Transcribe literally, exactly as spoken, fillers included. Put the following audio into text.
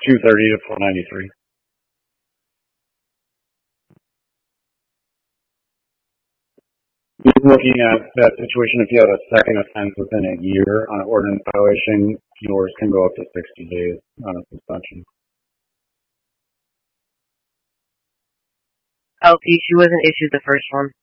two thirty to four ninety-three. Looking at that situation, if you have a second offense within a year on an ordinance violation, yours can go up to sixty days on a suspension. L P, she wasn't issued the first one.